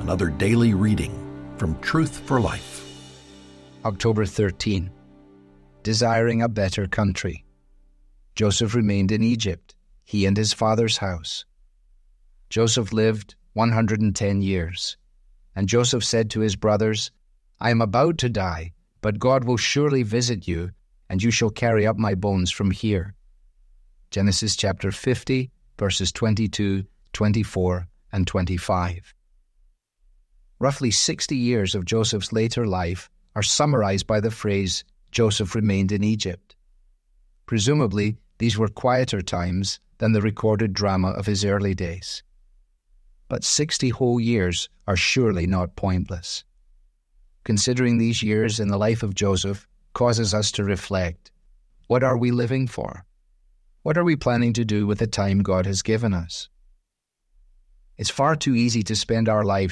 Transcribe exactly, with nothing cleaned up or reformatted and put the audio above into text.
another daily reading from Truth for Life. October thirteenth. Desiring a better country. Joseph remained in Egypt, he and his father's house. Joseph lived one hundred ten years. And Joseph said to his brothers, I am about to die, but God will surely visit you, and you shall carry up my bones from here. Genesis chapter fifty, verses twenty-two, twenty-four, and twenty-five. Roughly sixty years of Joseph's later life are summarized by the phrase, Joseph remained in Egypt. Presumably, these were quieter times than the recorded drama of his early days. But sixty whole years are surely not pointless. Considering these years in the life of Joseph causes us to reflect. What are we living for? What are we planning to do with the time God has given us? It's far too easy to spend our lives